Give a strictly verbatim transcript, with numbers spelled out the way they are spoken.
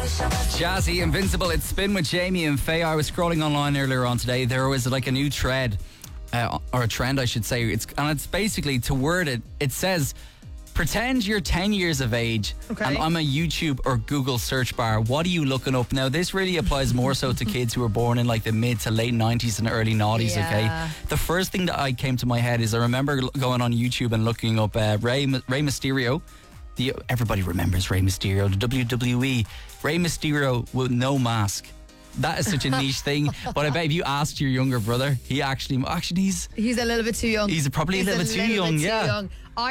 Jazzy, Invincible, it's Spin with Jamie and Faye. I was scrolling online earlier on today. There was like a new thread, uh, or a trend I should say. It's and it's basically, to word it, it says, pretend you're ten years of age Okay. and I'm a YouTube or Google search bar. What are you looking up? Now, this really applies more so to kids who were born in like the mid to late nineties and early noughties, Yeah. okay? The first thing that I came to my head is I remember going on YouTube and looking up uh, Rey, Rey Mysterio. The, everybody remembers Rey Mysterio, the W W E. Rey Mysterio with no mask. That is such a niche thing. But I bet if you asked your younger brother, he actually, actually he's He's a little bit too young. he's probably He's a little bit too young, bit yeah. young.